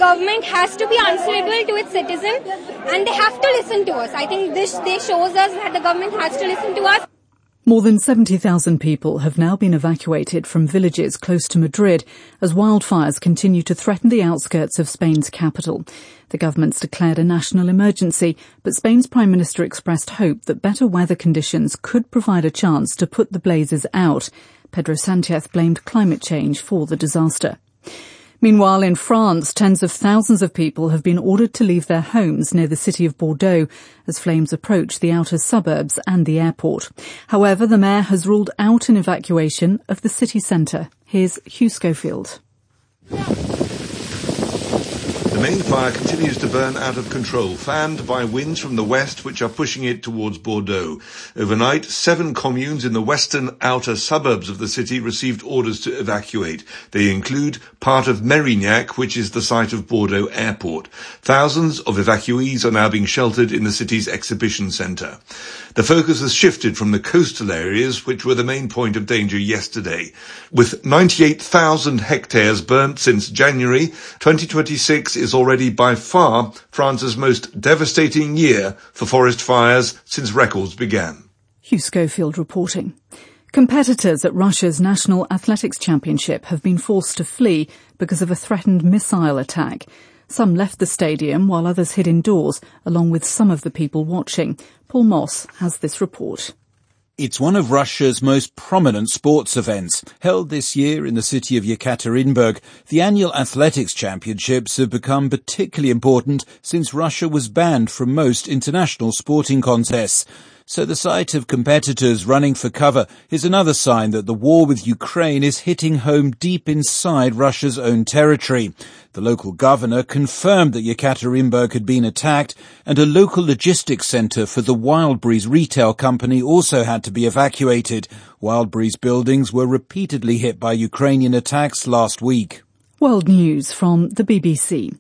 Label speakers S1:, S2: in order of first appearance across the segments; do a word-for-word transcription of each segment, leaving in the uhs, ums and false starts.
S1: government has to be answerable to its citizens, and they have to listen to us. I think this, this shows us that the government has to listen to us.
S2: More than seventy thousand people have now been evacuated from villages close to Madrid as wildfires continue to threaten the outskirts of Spain's capital. The government's declared a national emergency, but Spain's Prime Minister expressed hope that better weather conditions could provide a chance to put the blazes out. Pedro Sanchez blamed climate change for the disaster. Meanwhile, in France, tens of thousands of people have been ordered to leave their homes near the city of Bordeaux as flames approach the outer suburbs and the airport. However, the mayor has ruled out an evacuation of the city centre. Here's Hugh Schofield.
S3: The main fire continues to burn out of control, fanned by winds from the west which are pushing it towards Bordeaux. Overnight, seven communes in the western outer suburbs of the city received orders to evacuate. They include part of Mérignac, which is the site of Bordeaux Airport. Thousands of evacuees are now being sheltered in the city's exhibition centre. The focus has shifted from the coastal areas, which were the main point of danger yesterday. With ninety-eight thousand hectares burnt since January, twenty twenty-six is already by far France's most devastating year for forest fires since records began.
S2: Hugh Schofield reporting. Competitors at Russia's National Athletics Championship have been forced to flee because of a threatened missile attack. Some left the stadium while others hid indoors, along with some of the people watching. Paul Moss has this report.
S4: It's one of Russia's most prominent sports events. Held this year in the city of Yekaterinburg, the annual athletics championships have become particularly important since Russia was banned from most international sporting contests. So the sight of competitors running for cover is another sign that the war with Ukraine is hitting home deep inside Russia's own territory. The local governor confirmed that Yekaterinburg had been attacked, and a local logistics centre for the Wildberries retail company also had to be evacuated. Wildberries buildings were repeatedly hit by Ukrainian attacks last week.
S2: World News from the B B C.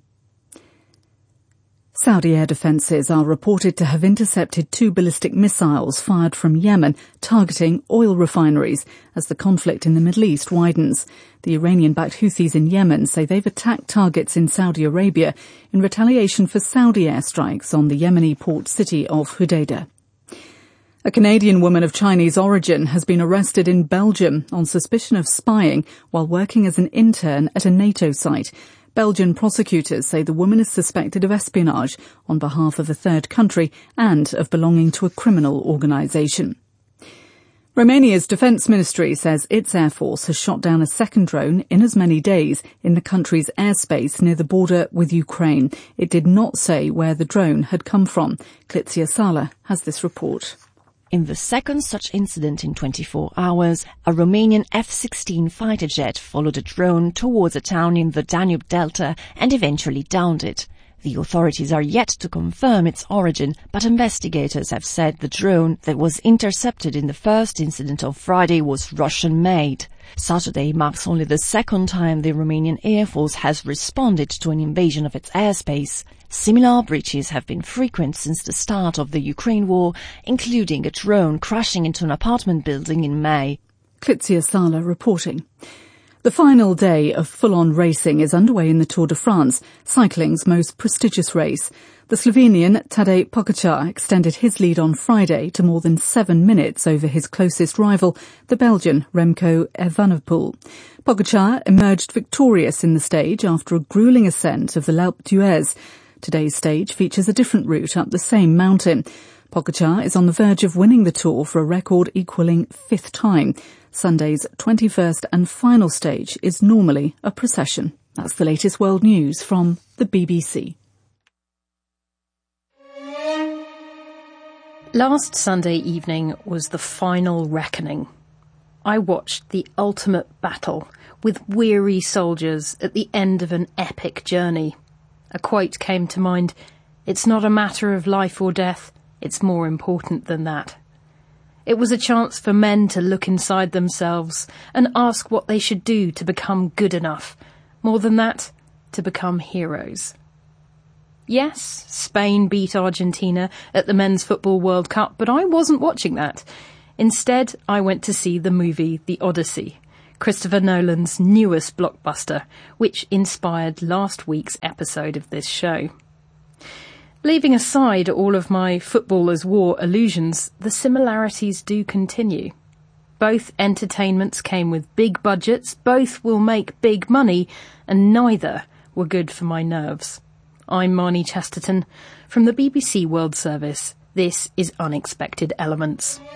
S2: Saudi air defences are reported to have intercepted two ballistic missiles fired from Yemen, targeting oil refineries as the conflict in the Middle East widens. The Iranian-backed Houthis in Yemen say they've attacked targets in Saudi Arabia in retaliation for Saudi airstrikes on the Yemeni port city of Hodeidah. A Canadian woman of Chinese origin has been arrested in Belgium on suspicion of spying while working as an intern at a NATO site. Belgian prosecutors say the woman is suspected of espionage on behalf of a third country and of belonging to a criminal organisation. Romania's defence ministry says its air force has shot down a second drone in as many days in the country's airspace near the border with Ukraine. It did not say where the drone had come from. Clitzia Sala has this report.
S5: In the second such incident in twenty-four hours, a Romanian F sixteen fighter jet followed a drone towards a town in the Danube Delta and eventually downed it. The authorities are yet to confirm its origin, but investigators have said the drone that was intercepted in the first incident on Friday was Russian-made. Saturday marks only the second time the Romanian Air Force has responded to an invasion of its airspace. Similar breaches have been frequent since the start of the Ukraine war, including a drone crashing into an apartment building in May.
S2: Clitzia Sala reporting. The final day of full-on racing is underway in the Tour de France, cycling's most prestigious race. The Slovenian Tadej Pogačar extended his lead on Friday to more than seven minutes over his closest rival, the Belgian Remco Evenepoel. Pogačar emerged victorious in the stage after a gruelling ascent of the L'Alpe d'Huez. Today's stage features a different route up the same mountain. Pogačar is on the verge of winning the Tour for a record-equalling fifth time. Sunday's twenty-first and final stage is normally a procession. That's the latest world news from the B B C.
S6: Last Sunday evening was the final reckoning. I watched the ultimate battle with weary soldiers at the end of an epic journey. A quote came to mind: "It's not a matter of life or death, it's more important than that." It was a chance for men to look inside themselves and ask what they should do to become good enough. More than that, to become heroes. Yes, Spain beat Argentina at the Men's Football World Cup, but I wasn't watching that. Instead, I went to see the movie The Odyssey. Christopher Nolan's newest blockbuster, which inspired last week's episode of this show. Leaving aside all of my footballers' war illusions, the similarities do continue. Both entertainments came with big budgets, both will make big money, and neither were good for my nerves. I'm Marnie Chesterton. From the B B C World Service, this is Unexpected Elements.